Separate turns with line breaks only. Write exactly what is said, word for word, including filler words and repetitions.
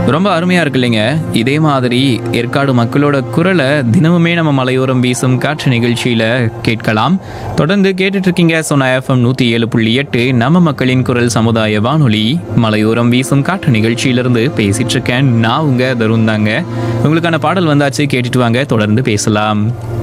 ரொம்ப அருமையா இருக்கு இல்லைங்க. இதே மாதிரி ஏற்காடு மக்களோட குரலை தினமுமே நம்ம மலையோரம் வீசும் காற்று நிகழ்ச்சியில கேட்கலாம். தொடர்ந்து கேட்டுட்டு இருக்கீங்க சோனா எஃப்எம் நூத்தி ஏழு புள்ளி எட்டு நம்ம மக்களின் குரல் சமுதாய வானொலி. மலையோரம் வீசும் காற்று நிகழ்ச்சியிலிருந்து பேசிட்டு இருக்கேன் நான் உங்க தருண் தாங்க. உங்களுக்கான பாடல் வந்தாச்சு, கேட்டுட்டு வாங்க, தொடர்ந்து பேசலாம்.